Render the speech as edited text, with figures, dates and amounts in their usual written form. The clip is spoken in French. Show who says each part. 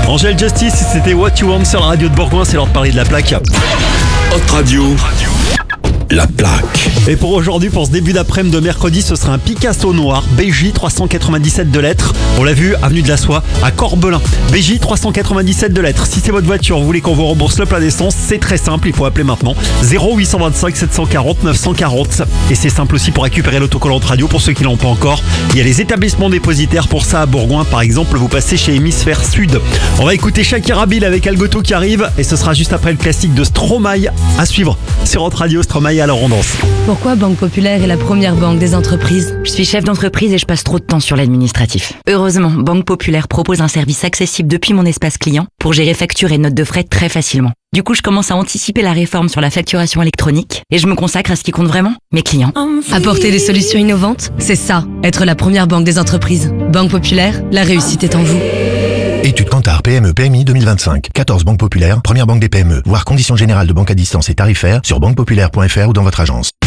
Speaker 1: Angel Justice, c'était What You Want sur la radio de Bourgoin, c'est l'heure de parler de la plaque.
Speaker 2: Hot Radio, la plaque.
Speaker 1: Et pour aujourd'hui, pour ce début d'après-midi de mercredi, ce sera un Picasso noir, BJ 397 de lettres. On l'a vu, avenue de la Soie à Corbelin. BJ 397 de lettres. Si c'est votre voiture, vous voulez qu'on vous rembourse le plein d'essence, c'est très simple, il faut appeler maintenant 0825 740 940. Et c'est simple aussi pour récupérer l'autocollant radio pour ceux qui l'ont pas encore. Il y a les établissements dépositaires pour ça à Bourgoin, par exemple, vous passez chez Hémisphère Sud. On va écouter Shakira Bill avec Algoto qui arrive et ce sera juste après le classique de Stromae à suivre sur Hot Radio. Stromae à la Rondance.
Speaker 3: Pourquoi Banque Populaire est la première banque des entreprises?
Speaker 4: Je suis chef d'entreprise et je passe trop de temps sur l'administratif. Heureusement, Banque Populaire propose un service accessible depuis mon espace client pour gérer factures et notes de frais très facilement. Du coup, je commence à anticiper la réforme sur la facturation électronique et je me consacre à ce qui compte vraiment, mes clients.
Speaker 3: Apporter des solutions innovantes, c'est ça, être la première banque des entreprises. Banque Populaire, la réussite est en vous.
Speaker 5: Étude Kantar PME PMI 2025. 14 banques populaires, première banque des PME. Voir conditions générales de banque à distance et tarifaires sur banquepopulaire.fr ou dans votre agence.